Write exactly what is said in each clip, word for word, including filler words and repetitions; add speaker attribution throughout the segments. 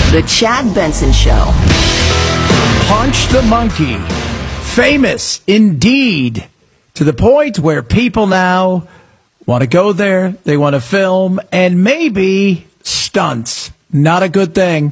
Speaker 1: The Chad Benson Show.
Speaker 2: Punch the Monkey. Famous indeed. To the point where people now want to go there, they want to film, and maybe stunts. Not a good thing.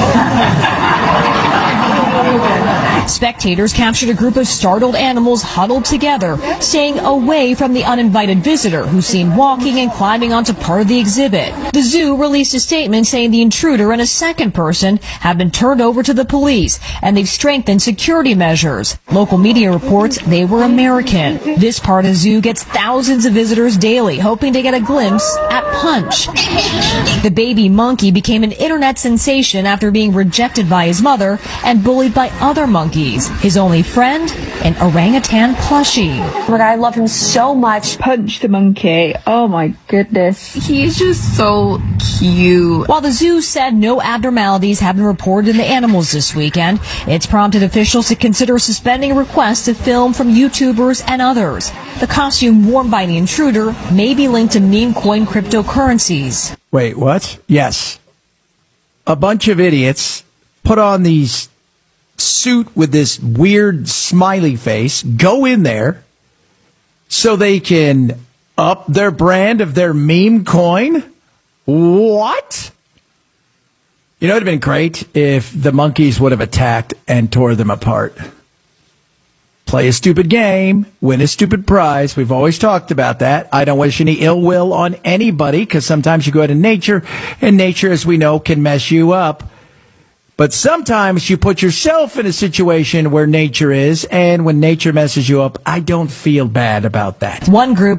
Speaker 3: Spectators captured a group of startled animals huddled together, staying away from the uninvited visitor who's seen walking and climbing onto part of the exhibit. The zoo released a statement saying the intruder and a second person have been turned over to the police, and they've strengthened security measures. Local media reports they were American. This part of the zoo gets thousands of visitors daily, hoping to get a glimpse at Punch. The baby monkey became an internet sensation after being rejected by his mother and bullied by other monkeys. His only friend, an orangutan plushie.
Speaker 4: Like, I love him so much.
Speaker 5: Punch the monkey. Oh my goodness.
Speaker 6: He's just so cute.
Speaker 3: While the zoo said no abnormalities have been reported in the animals this weekend, it's prompted officials to consider suspending a request to film from YouTubers and others. The costume worn by the intruder may be linked to meme coin cryptocurrencies.
Speaker 2: Wait, what? Yes. A bunch of idiots put on these suit with this weird smiley face, go in there so they can up their brand of their meme coin? What? You know, it would have been great if the monkeys would have attacked and tore them apart. Play a stupid game, win a stupid prize. We've always talked about that. I don't wish any ill will on anybody, because sometimes you go out in nature, and nature, as we know, can mess you up. But sometimes you put yourself in a situation where nature is, and when nature messes you up, I don't feel bad about that.
Speaker 3: One group